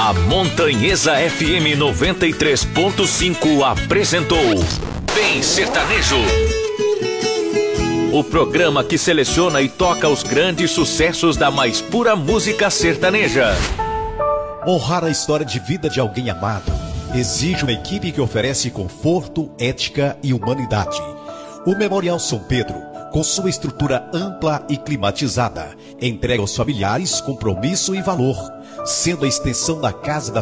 A Montanhesa FM 93.5 apresentou Bem Sertanejo. O programa que seleciona e toca os grandes sucessos da mais pura música sertaneja. Honrar a história de vida de alguém amado exige uma equipe que oferece conforto, ética e humanidade. O Memorial São Pedro, com sua estrutura ampla e climatizada, entrega aos familiares compromisso e valor, sendo a extensão da Casa da